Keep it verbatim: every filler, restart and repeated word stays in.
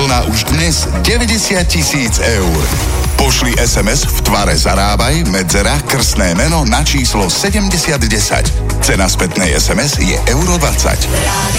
plná už dnes deväťdesiat tisíc eur. Pošli es em es v tvare Zarábaj, medzera, krstné meno na číslo sedemdesiat desať. Cena spätnej es em es je euro dvadsať.